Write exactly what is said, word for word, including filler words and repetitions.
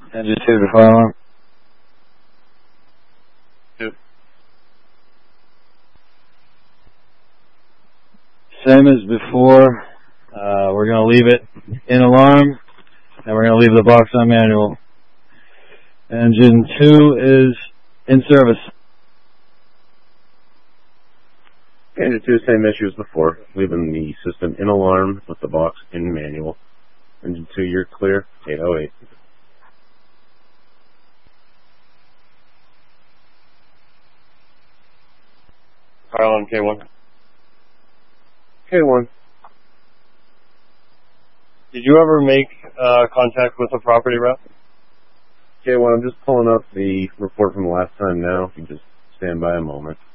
Engine two to fire alarm. Two. Same as before. Uh, we're going to leave it in alarm, and we're going to leave the box on manual. Engine two is in service. Engine two, same issue as before. Leaving the system in alarm with the box in manual. Engine two, you're clear. eight oh eight. Fire alarm K one. K one. Did you ever make uh, contact with a property rep? K one, I'm just pulling up the report from last time now. If you just stand by a moment.